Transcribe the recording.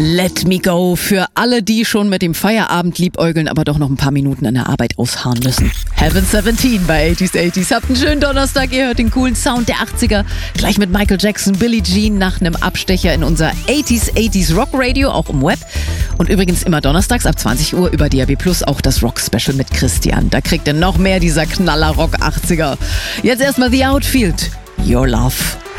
Let Me Go für alle, die schon mit dem Feierabend liebäugeln, aber doch noch ein paar Minuten in der Arbeit ausharren müssen. Heaven 17 bei 80s. Habt einen schönen Donnerstag, ihr hört den coolen Sound der 80er. Gleich mit Michael Jackson, Billie Jean nach einem Abstecher in unser 80s Rock Radio, auch im Web. Und übrigens immer donnerstags ab 20 Uhr über DAB Plus auch das Rock-Special mit Christian. Da kriegt ihr noch mehr dieser Knaller-Rock 80er. Jetzt erstmal The Outfield. Your Love.